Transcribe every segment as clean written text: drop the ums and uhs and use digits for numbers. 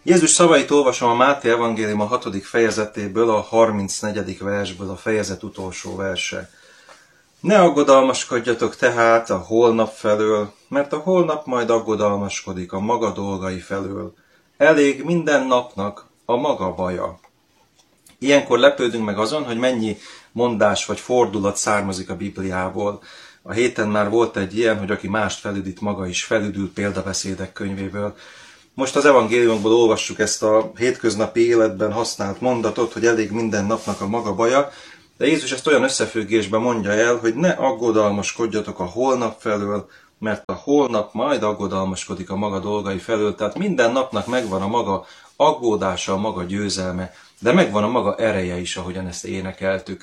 Jézus szavait olvasom a Máté evangélium a 6. fejezetéből, a 34. versből, a fejezet utolsó verse. Ne aggodalmaskodjatok tehát a holnap felől, mert a holnap majd aggodalmaskodik a maga dolgai felől. Elég minden napnak a maga baja. Ilyenkor lepődünk meg azon, hogy mennyi mondás vagy fordulat származik a Bibliából. A héten már volt egy ilyen, hogy aki mást felüdít, maga is felüdül, példabeszédek könyvéből. Most az evangéliumból olvassuk ezt a hétköznapi életben használt mondatot, hogy elég minden napnak a maga baja, de Jézus ezt olyan összefüggésben mondja el, hogy ne aggodalmaskodjatok a holnap felől, mert a holnap majd aggodalmaskodik a maga dolgai felől, tehát minden napnak megvan a maga aggódása, a maga győzelme, de megvan a maga ereje is, ahogyan ezt énekeltük.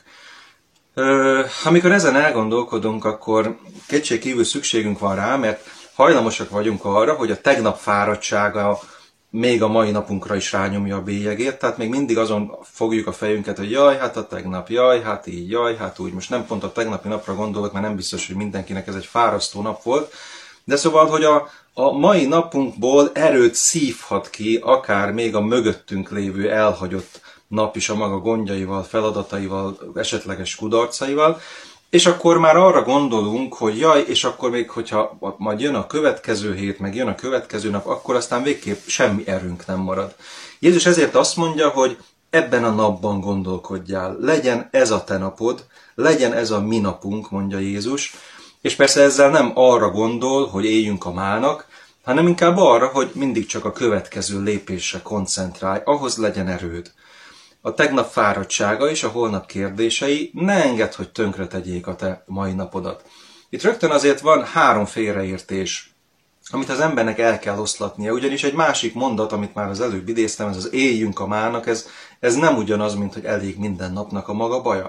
Amikor ezen elgondolkodunk, akkor kétségkívül szükségünk van rá, mert hajlamosak vagyunk arra, hogy a tegnap fáradtsága még a mai napunkra is rányomja a bélyegét, tehát még mindig azon fogjuk a fejünket, hogy jaj, hát a tegnap, jaj, hát így, jaj, hát úgy. Most nem pont a tegnapi napra gondolok, mert nem biztos, hogy mindenkinek ez egy fárasztó nap volt, de szóval, hogy a mai napunkból erőt szívhat ki, akár még a mögöttünk lévő elhagyott nap is a maga gondjaival, feladataival, esetleges kudarcaival, és akkor már arra gondolunk, hogy jaj, és akkor még, hogyha majd jön a következő hét, meg jön a következő nap, akkor aztán végképp semmi erőnk nem marad. Jézus ezért azt mondja, hogy ebben a napban gondolkodjál, legyen ez a te napod, legyen ez a mi napunk, mondja Jézus, és persze ezzel nem arra gondol, hogy éljünk a mának, hanem inkább arra, hogy mindig csak a következő lépésre koncentrálj, ahhoz legyen erőd. A tegnap fáradtsága és a holnap kérdései ne engedd, hogy tönkre tegyék a te mai napodat. Itt rögtön azért van 3 félreértés, amit az embernek el kell oszlatnia, ugyanis egy másik mondat, amit már az előbb idéztem, ez az éljünk a mának, ez nem ugyanaz, mint hogy elég minden napnak a maga baja.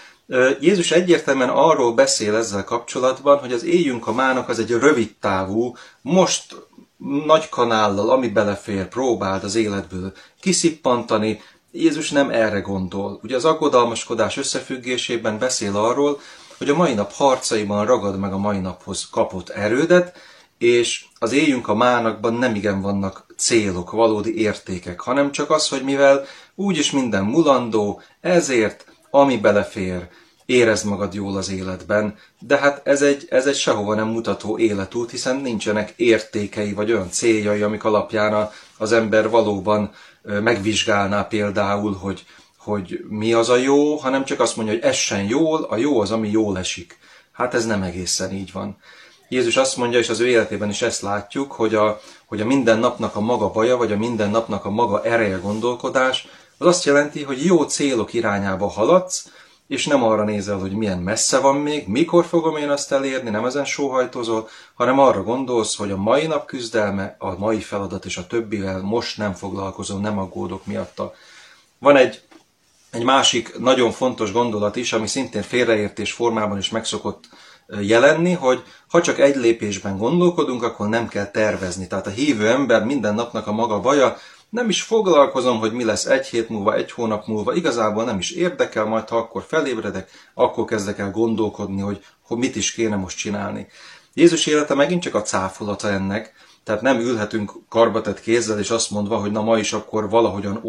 Jézus egyértelműen arról beszél ezzel kapcsolatban, hogy az éljünk a mának az egy rövid távú, most nagy kanállal, ami belefér, próbáld az életből kiszippantani. Jézus nem erre gondol. Ugye az aggodalmaskodás összefüggésében beszél arról, hogy a mai nap harcaiban ragad meg a mai naphoz kapott erődet, és az éljünk a mánakban nem igen vannak célok, valódi értékek, hanem csak az, hogy mivel úgyis minden mulandó, ezért, ami belefér, érezd magad jól az életben, de hát ez egy sehova nem mutató életút, hiszen nincsenek értékei vagy olyan céljai, amik alapján az ember valóban megvizsgálná például, hogy mi az a jó, hanem csak azt mondja, hogy essen jól, a jó az, ami jól esik. Hát ez nem egészen így van. Jézus azt mondja, és az ő életében is ezt látjuk, hogy a minden napnak a maga baja, vagy a minden napnak a maga ereje gondolkodás, az azt jelenti, hogy jó célok irányába haladsz, és nem arra nézel, hogy milyen messze van még, mikor fogom én azt elérni, nem ezen sóhajtozol, hanem arra gondolsz, hogy a mai nap küzdelme, a mai feladat és a többivel most nem foglalkozom, nem aggódok miatta. Van egy másik nagyon fontos gondolat is, ami szintén félreértés formában is meg szokott jelenni, hogy ha csak egy lépésben gondolkodunk, akkor nem kell tervezni. Tehát a hívő ember minden napnak a maga baja, nem is foglalkozom, hogy mi lesz 1 hét múlva, 1 hónap múlva, igazából nem is érdekel, majd ha akkor felébredek, akkor kezdek el gondolkodni, hogy mit is kéne most csinálni. Jézus élete megint csak a cáfolata ennek, tehát nem ülhetünk karbatett kézzel és azt mondva, hogy na ma is akkor valahogyan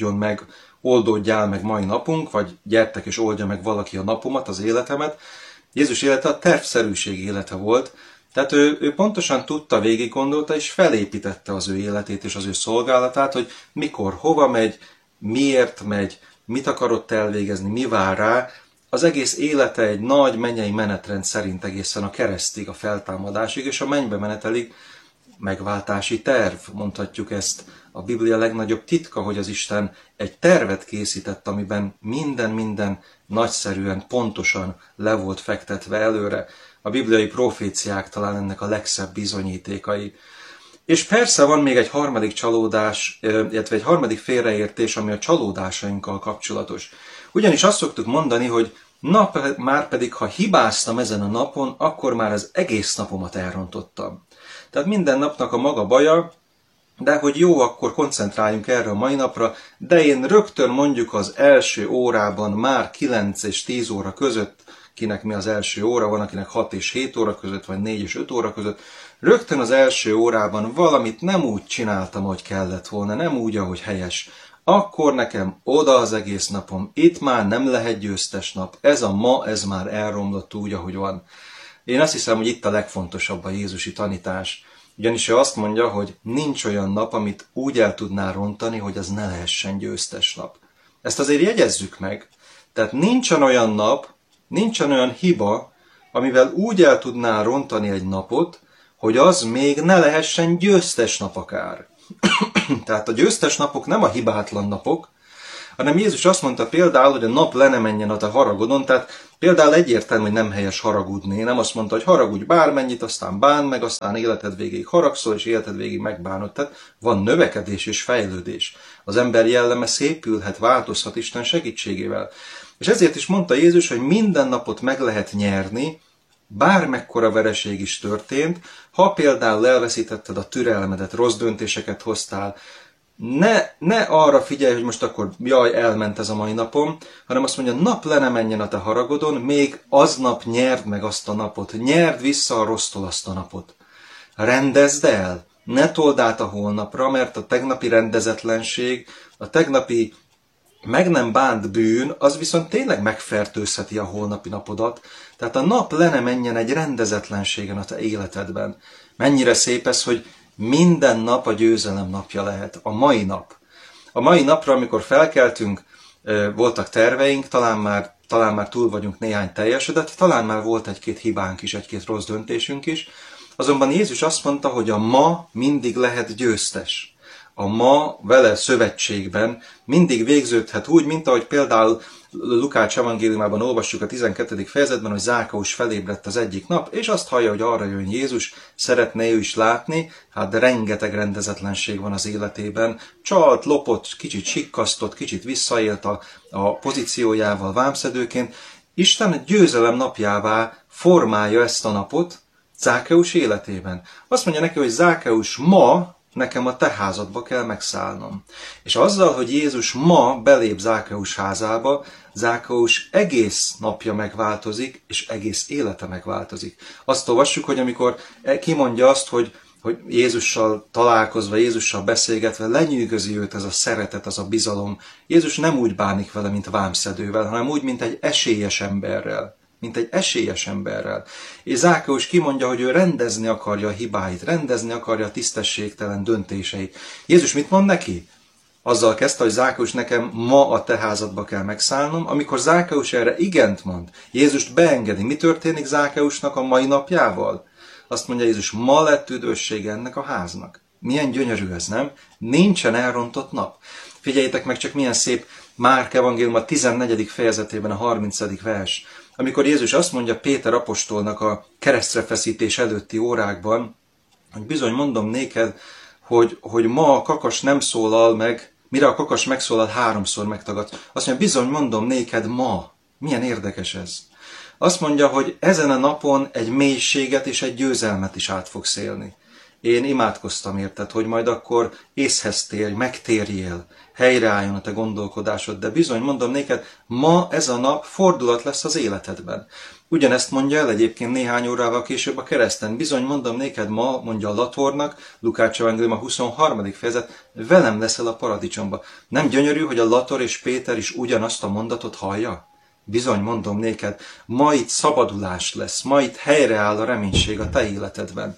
oldódjál meg mai napunk, vagy gyertek és oldja meg valaki a napomat, az életemet. Jézus élete a tervszerűség élete volt, tehát ő pontosan tudta, végig gondolta, és felépítette az ő életét és az ő szolgálatát, hogy mikor, hova megy, miért megy, mit akarott elvégezni, mi vár rá. Az egész élete egy nagy mennyei menetrend szerint egészen a keresztig, a feltámadásig és a mennybe menetelig megváltási terv, mondhatjuk ezt. A Biblia legnagyobb titka, hogy az Isten egy tervet készített, amiben minden nagyszerűen, pontosan le volt fektetve előre. A bibliai proféciák talán ennek a legszebb bizonyítékai. És persze van még egy harmadik csalódás, illetve egy harmadik félreértés, ami a csalódásainkkal kapcsolatos. Ugyanis azt szoktuk mondani, hogy már pedig, ha hibáztam ezen a napon, akkor már az egész napomat elrontottam. Tehát minden napnak a maga baja, de hogy jó, akkor koncentráljunk erre a mai napra, de én rögtön mondjuk az első órában már 9 és 10 óra között, kinek mi az első óra, van akinek 6 és 7 óra között, vagy 4 és 5 óra között, rögtön az első órában valamit nem úgy csináltam, ahogy kellett volna, nem úgy, ahogy helyes, akkor nekem oda az egész napom, itt már nem lehet győztes nap, ez már elromlott úgy, ahogy van. Én azt hiszem, hogy itt a legfontosabb a jézusi tanítás. Ugyanis ő azt mondja, hogy nincs olyan nap, amit úgy el tudná rontani, hogy az ne lehessen győztes nap. Ezt azért jegyezzük meg. Tehát nincsen olyan nap, nincsen olyan hiba, amivel úgy el tudná rontani egy napot, hogy az még ne lehessen győztes nap akár. Tehát a győztes napok nem a hibátlan napok, hanem Jézus azt mondta például, hogy a nap le ne menjen a te haragodon, tehát például egyértelmű, hogy nem helyes haragudni. Nem azt mondta, hogy haragudj bármennyit, aztán bánd meg, aztán életed végéig haragszol, és életed végéig megbánod. Tehát van növekedés és fejlődés. Az ember jelleme szépülhet, változhat Isten segítségével. És ezért is mondta Jézus, hogy minden napot meg lehet nyerni, bármekkora vereség is történt, ha például elveszítetted a türelmedet, rossz döntéseket hoztál, ne arra figyelj, hogy most akkor jaj, elment ez a mai napom, hanem azt mondja, nap le ne menjen a te haragodon, még aznap nyerd meg azt a napot, nyerd vissza a rossztól azt a napot. Rendezd el, ne told át a holnapra, mert a tegnapi rendezetlenség, a tegnapi meg nem bánt bűn, az viszont tényleg megfertőzheti a holnapi napodat. Tehát a nap le ne menjen egy rendezetlenségen a te életedben. Mennyire szép ez, hogy minden nap a győzelem napja lehet. A mai nap. A mai napra, amikor felkeltünk, voltak terveink, talán már túl vagyunk néhány teljesedett, talán már volt egy-két hibánk is, egy-két rossz döntésünk is. Azonban Jézus azt mondta, hogy a ma mindig lehet győztes. A ma vele szövetségben mindig végződhet úgy, mint ahogy például Lukács evangéliumában olvassuk a 12. fejezetben, hogy Zákeus felébredt az egyik nap, és azt hallja, hogy arra jön Jézus, szeretné ő is látni, de rengeteg rendezetlenség van az életében. Csalt, lopott, kicsit sikkasztott, kicsit visszaélt a pozíciójával vámszedőként. Isten győzelem napjává formálja ezt a napot Zákeus életében. Azt mondja neki, hogy Zákeus, ma nekem a te házadba kell megszállnom. És azzal, hogy Jézus ma belép Zákeus házába, Zákeus egész napja megváltozik, és egész élete megváltozik. Azt olvassuk, hogy amikor kimondja azt, hogy Jézussal találkozva, Jézussal beszélgetve lenyűgözi őt ez a szeretet, az a bizalom. Jézus nem úgy bánik vele, mint vámszedővel, hanem úgy, mint egy esélyes emberrel. És Zákeus kimondja, hogy ő rendezni akarja a hibáit, rendezni akarja a tisztességtelen döntéseit. Jézus mit mond neki? Azzal kezdte, hogy Zákeus, nekem ma a te házadba kell megszállnom. Amikor Zákeus erre igent mond, Jézust beengedi. Mi történik Zákeusnak a mai napjával? Azt mondja Jézus, ma lett üdvössége ennek a háznak. Milyen gyönyörű ez, nem? Nincsen elrontott nap. Figyeljétek meg csak milyen szép Márk evangélium a 14. fejezetében a 30. vers. Amikor Jézus azt mondja Péter apostolnak a keresztrefeszítés előtti órákban, hogy bizony mondom néked, hogy ma a kakas nem szólal meg, mire a kakas megszólal, 3-szor megtagad. Azt mondja, bizony mondom néked ma. Milyen érdekes ez. Azt mondja, hogy ezen a napon egy mélységet és egy győzelmet is át fogsz élni. Én imádkoztam érted, hogy majd akkor észhez térj, megtérjél, helyreálljon a te gondolkodásod, de bizony mondom néked, ma ez a nap fordulat lesz az életedben. Ugyanezt mondja el egyébként néhány órával később a kereszten. Bizony mondom néked ma, mondja a Latornak, Lukács evangélium a 23. fejezet, velem leszel a paradicsomba. Nem gyönyörű, hogy a Lator és Péter is ugyanazt a mondatot hallja? Bizony mondom néked, ma itt szabadulás lesz, ma itt helyreáll a reménység a te életedben.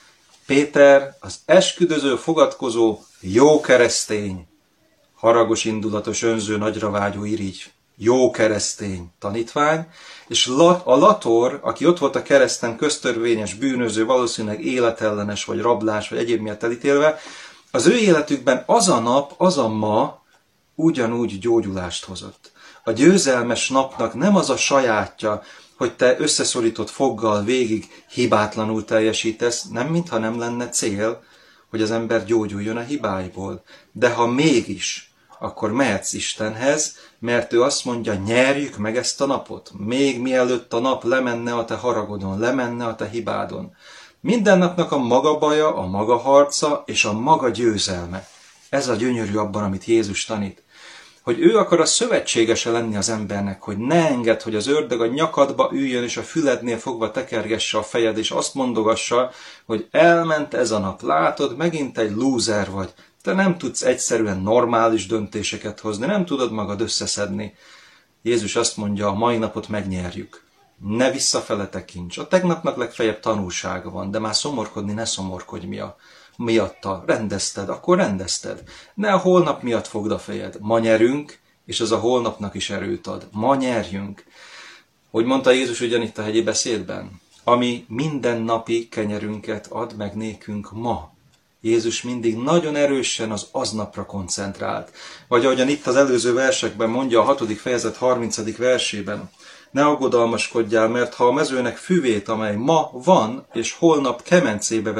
Péter, az esküdöző, fogadkozó, jó keresztény, haragos indulatos, önző, nagyra vágyó irigy, jó keresztény tanítvány, és a Lator, aki ott volt a kereszten, köztörvényes, bűnöző, valószínűleg életellenes, vagy rablás, vagy egyéb miatt elítélve, az ő életükben az a nap, az a ma ugyanúgy gyógyulást hozott. A győzelmes napnak nem az a sajátja, hogy te összeszorított foggal végig hibátlanul teljesítesz, nem mintha nem lenne cél, hogy az ember gyógyuljon a hibáiból. De ha mégis, akkor mehetsz Istenhez, mert ő azt mondja, nyerjük meg ezt a napot, még mielőtt a nap lemenne a te haragodon, lemenne a te hibádon. Minden napnak a maga baja, a maga harca és a maga győzelme. Ez a gyönyörű abban, amit Jézus tanít. hogy ő akar a szövetségese lenni az embernek, hogy ne engedd, hogy az ördög a nyakadba üljön, és a fülednél fogva tekergesse a fejed, és azt mondogassa, hogy elment ez a nap, látod, megint egy lúzer vagy. Te nem tudsz egyszerűen normális döntéseket hozni, nem tudod magad összeszedni. Jézus azt mondja, a mai napot megnyerjük. Ne visszafele tekints. A tegnapnak legfeljebb tanulsága van, de már szomorkodni ne szomorkodj miatta. Rendezted, akkor rendezted. Ne a holnap miatt fogd a fejed. Ma nyerünk, és az a holnapnak is erőt ad. Ma nyerjünk. Hogy mondta Jézus ugyanitt a hegyi beszédben? Ami mindennapi kenyerünket ad meg nékünk ma. Jézus mindig nagyon erősen az aznapra koncentrált. Vagy ahogyan itt az előző versekben mondja a 6. fejezet 30. versében. Ne aggodalmaskodjál, mert ha a mezőnek füvét, amely ma van, és holnap kemencébe